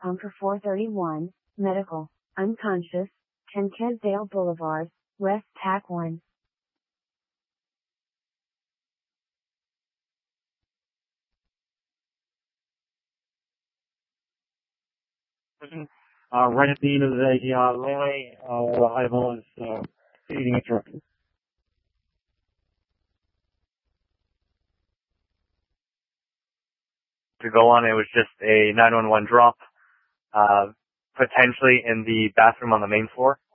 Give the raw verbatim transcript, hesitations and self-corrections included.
Pumper four thirty-one, medical, unconscious, ten Kesdale Boulevard, West Tac one. Uh, right at the end of the day, uh, Lily, uh, Arrival is, uh, eating a truck. To go on, it was just a nine one one drop, uh, potentially in the bathroom on the main floor.